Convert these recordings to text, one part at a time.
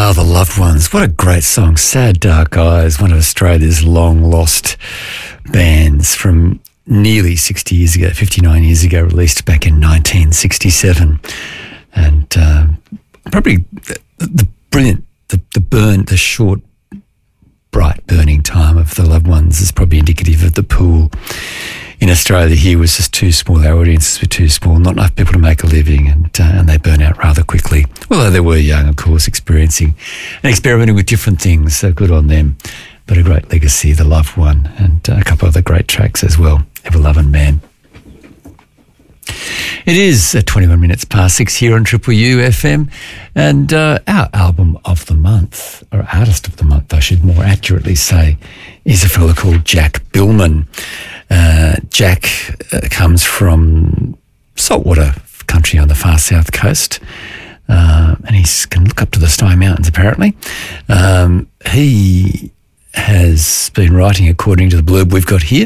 Ah, The Loved Ones. What a great song. Sad Dark Eyes, one of Australia's long-lost bands from nearly 60 years ago, 59 years ago, released back in 1967. And probably the brilliant, the short, bright burning time of The Loved Ones is probably indicative of the pool in Australia here was just too small. Our audiences were too small, not enough people to make a living, and they burn out rather quickly. Although they were young, of course, experiencing and experimenting with different things, so good on them. But a great legacy, The Loved One, and a couple of other great tracks as well, Ever Loving Man. It is 21 minutes past 6 here on Triple U FM, and our album of the month, or artist of the month, I should more accurately say, is a fellow called Jack Billman. Jack comes from saltwater country on the far south coast, and he can look up to the Stye Mountains, apparently. He has been writing, according to the blurb we've got here,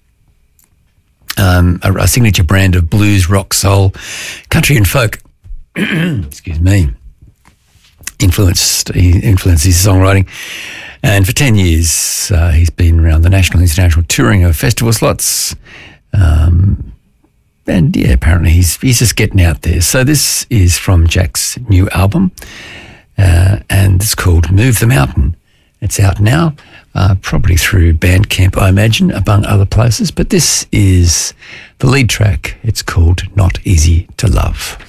a signature brand of blues, rock, soul, country and folk. Excuse me. He influenced his songwriting. And for 10 years, he's been around the national and international touring of festival slots. And yeah, apparently he's just getting out there. So this is from Jack's new album, and it's called Move the Mountain. It's out now, probably through Bandcamp, I imagine, among other places. But this is the lead track. It's called Not Easy to Love.